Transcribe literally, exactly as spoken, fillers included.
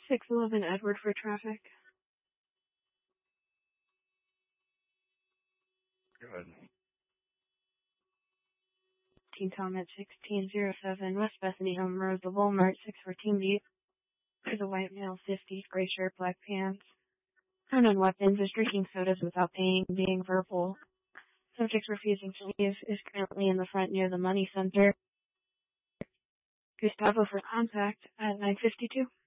six eleven Edward for traffic. Good. Teen Tom at sixteen oh seven West Bethany Home Road, the Walmart, six fourteen deep. There's a white male, fifties, gray shirt, black pants. Unknown weapons is drinking sodas without paying, being verbal. Subject refusing to leave is currently in the front near the money center. Gustavo for contact at nine fifty-two.